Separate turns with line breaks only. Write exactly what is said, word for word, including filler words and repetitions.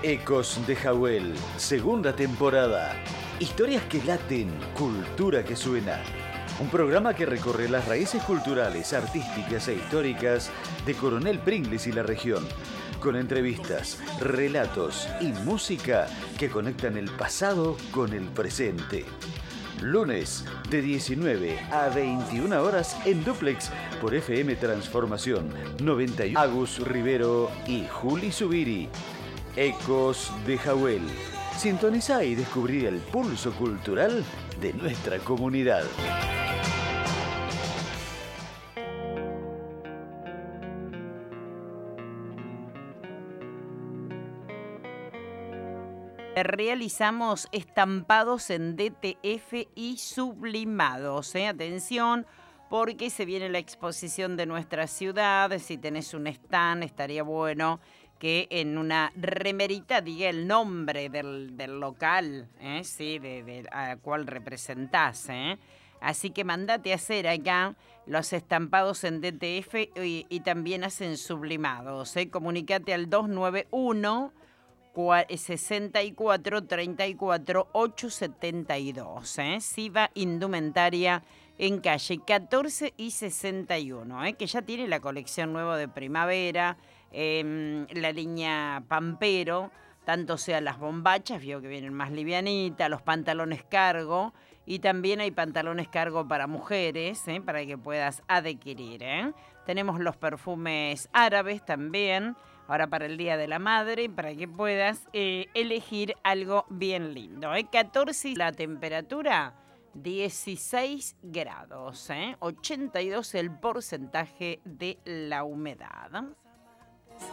Ecos de Jawel, segunda temporada. Historias que laten, cultura que suena. Un programa que recorre las raíces culturales, artísticas e históricas de Coronel Pringles y la región, con entrevistas, relatos y música que conectan el pasado con el presente. Lunes de diecinueve a veintiuna horas en Duplex por F M Transformación noventa y uno. Agus Rivero y Juli Zubiri. Ecos de Jawel. Sintoniza y descubrí el pulso cultural de nuestra comunidad.
Realizamos estampados en D T F y sublimados. ¿eh? Atención, porque se viene la exposición de nuestra ciudad. Si tenés un stand, estaría bueno que en una remerita diga el nombre del, del local, ¿eh? sí, de, de, a cual representás. ¿eh? Así que mandate a hacer acá los estampados en D T F y, y también hacen sublimados. ¿eh? Comunicate al dos nueve uno, sesenta y cuatro, treinta y cuatro, ochocientos setenta y dos. ¿eh? Siva Indumentaria en calle catorce y sesenta y uno, ¿eh? que ya tiene la colección nueva de primavera, eh, la línea Pampero, tanto sea las bombachas, veo que vienen más livianitas, los pantalones cargo, y también hay pantalones cargo para mujeres, ¿eh? para que puedas adquirir. ¿eh? Tenemos los perfumes árabes también, ahora para el Día de la Madre, para que puedas eh, elegir algo bien lindo. ¿eh? catorce, la temperatura, dieciséis grados, ¿eh? ochenta y dos el porcentaje de la humedad.